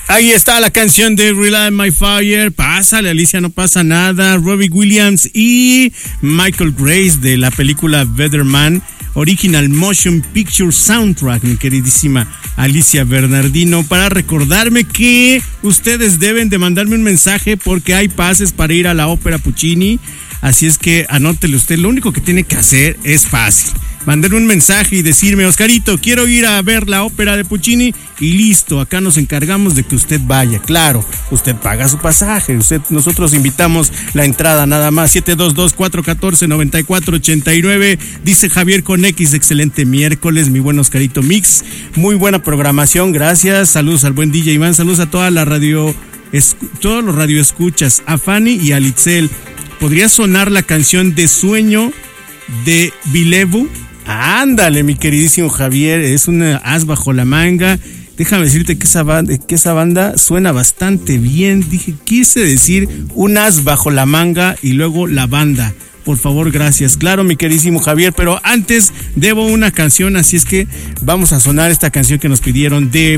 Ahí está la canción de Rely on My Fire. Pásale, Alicia, no pasa nada. Robbie Williams y Michael Grace de la película Better Man, Original Motion Picture Soundtrack, mi queridísima Alicia Bernardino, para recordarme que ustedes deben de mandarme un mensaje porque hay pases para ir a la Ópera Puccini. Así es que anótele usted, lo único que tiene que hacer es fácil. Mandarme un mensaje y decirme: Oscarito, quiero ir a ver la ópera de Puccini, y listo, acá nos encargamos de que usted vaya. Claro, usted paga su pasaje, nosotros invitamos la entrada nada más. 722-414-9489, dice Javier con X, excelente miércoles, mi buen Oscarito Mix, muy buena programación, gracias, saludos al buen DJ Iván, saludos a toda la todos los radioescuchas, a Fanny y a Litzel. ¿Podría sonar la canción de Sueño de Bilevu? Ándale, mi queridísimo Javier, es una as bajo la manga. Déjame decirte que esa banda suena bastante bien. Quise decir un as bajo la manga y luego la banda. Por favor, gracias. Claro, mi queridísimo Javier, pero antes debo una canción, así es que vamos a sonar esta canción que nos pidieron de